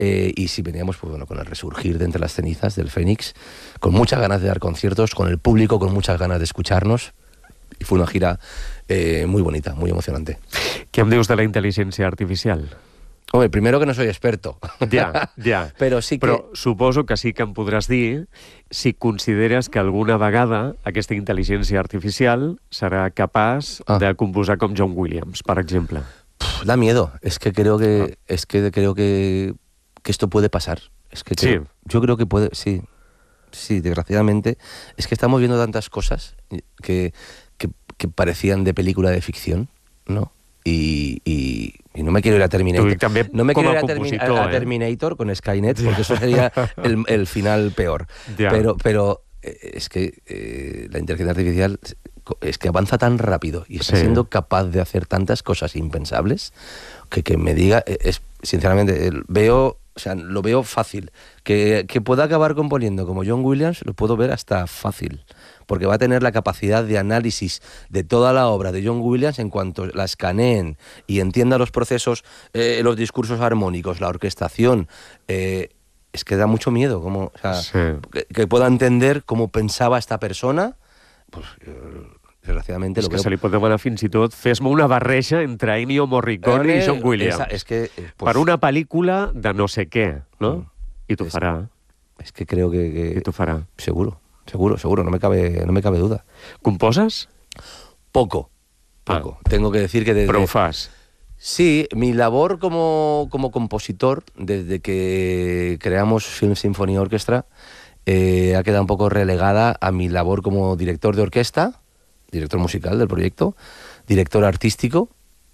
y si veníamos pues, bueno, con el resurgir de entre las cenizas del Fénix, con muchas ganas de dar conciertos, con el público con muchas ganas de escucharnos, y fue una gira muy bonita, muy emocionante. Què em dius de la intel·ligència artificial? Hombre, primero que no soy experto. Ja. Però sí que... Però suposo que sí que em podràs dir si consideres que alguna vegada aquesta intel·ligència artificial serà capaç de composar com John Williams, per exemple. Da miedo. Es que creo que esto puede pasar. Yo creo que puede, sí, desgraciadamente. Es que estamos viendo tantas cosas que parecían de película de ficción, ¿no? Y no me quiero ir a Terminator. No me quiero ir a Terminator con Skynet, porque eso sería el final peor. Pero es que la inteligencia artificial es que avanza tan rápido y está siendo capaz de hacer tantas cosas impensables que me diga, sinceramente, lo veo fácil. Que pueda acabar componiendo como John Williams, lo puedo ver hasta fácil. Porque va a tener la capacidad de análisis de toda la obra de John Williams en cuanto la escaneen y entienda los procesos, los discursos armónicos, la orquestación. Es que da mucho miedo que pueda entender cómo pensaba esta persona. Pues, desgraciadamente lo veo. És que se li pot demanar fins i tot fes-me una barreja entre Ennio Morricone i John Williams. Per una pel·lícula de no sé què, no? I t'ho farà. Es que creo que... I t'ho farà. Seguro, no me cabe duda. ¿Composes? Poco. Tengo que decir que Però ho fas. Sí, mi labor como compositor, desde que creamos Film Symphony Orchestra, ha quedado un poco relegada a mi labor como director de orquesta, director musical del proyecto, director artístico,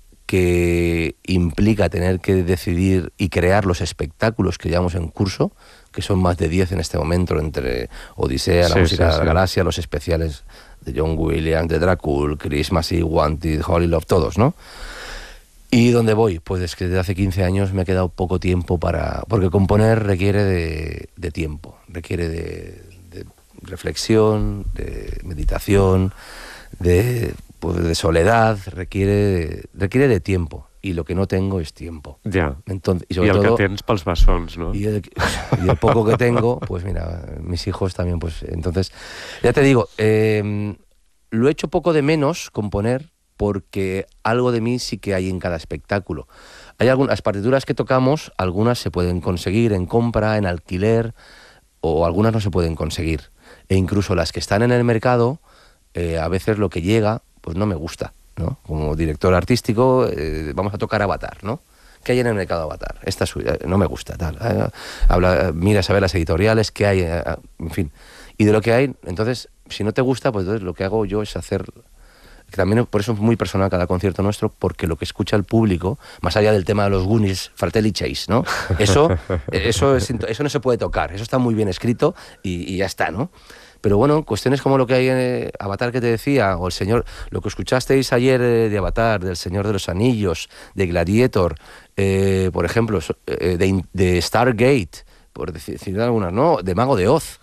que implica tener que decidir y crear los espectáculos que llevamos en curso, que son más de 10 en este momento, entre Odisea, la música de la galaxia, los especiales de John Williams, de Dracul, Christmas y Wanted, Holy Love, todos, ¿no? ¿Y dónde voy? Pues es que desde hace 15 años me ha quedado poco tiempo porque componer requiere de tiempo, requiere de reflexión, de meditación, de soledad, requiere de tiempo. Y lo que no tengo es tiempo. Ja. Entonces, y el que tens pels bessons, no? Y el poco que tengo, pues mira, mis hijos también, pues entonces... Ya te digo, lo he hecho poco de menos componer, porque algo de mí sí que hay en cada espectáculo. Hay algunas partituras que tocamos, algunas se pueden conseguir en compra, en alquiler, o algunas no se pueden conseguir. E incluso las que están en el mercado, a veces lo que llega, pues no me gusta, ¿no? Como director artístico, vamos a tocar Avatar, ¿no? ¿Qué hay en el mercado Avatar? Esta no me gusta, tal. Mira a ver las editoriales, qué hay, en fin. Y de lo que hay, entonces, si no te gusta, pues entonces lo que hago yo es hacer... También por eso es muy personal cada concierto nuestro, porque lo que escucha el público, más allá del tema de los Goonies, Fratelli Chase, ¿no? Eso no se puede tocar, eso está muy bien escrito y ya está, ¿no? Pero bueno, cuestiones como lo que hay en Avatar que te decía, o lo que escuchasteis ayer de Avatar, del Señor de los Anillos, de Gladiator, por ejemplo, de Stargate, por decir algunas, ¿no? De Mago de Oz.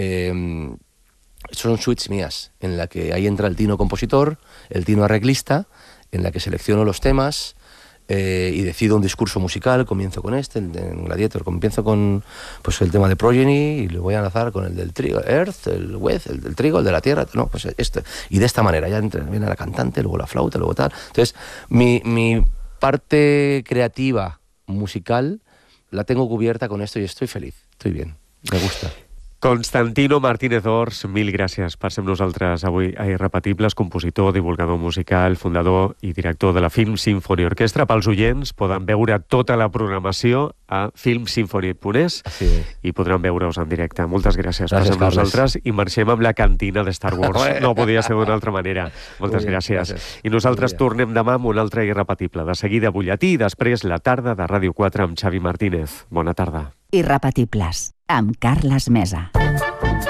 Son suites mías, en la que ahí entra el tino compositor, el tino arreglista, en la que selecciono los temas y decido un discurso musical. Comienzo con en Gladiator, comienzo con pues el tema de Progeny y lo voy a enlazar con el del trigo, Earth, el Weth, el del trigo, el de la tierra, no, pues y de esta manera ya viene la cantante, luego la flauta, luego tal. Entonces, mi parte creativa, musical, la tengo cubierta con esto y estoy feliz, estoy bien, me gusta. Constantino Martínez Ors, mil gràcies per ser amb nosaltres avui a Irrepetibles, compositor, divulgador musical, fundador i director de la Film Symphony Orchestra. Pels oients poden veure tota la programació a filmsymphony.es i podran veure-us en directe. Moltes gràcies per ser amb nosaltres i marxem amb la cantina de Star Wars. No podia ser d'una altra manera. Moltes gràcies. I nosaltres tornem demà amb un altre Irrepetible. De seguida butlletí i després la tarda de Ràdio 4 amb Xavi Martínez. Bona tarda. Irrepetibles, amb Carles Mesa.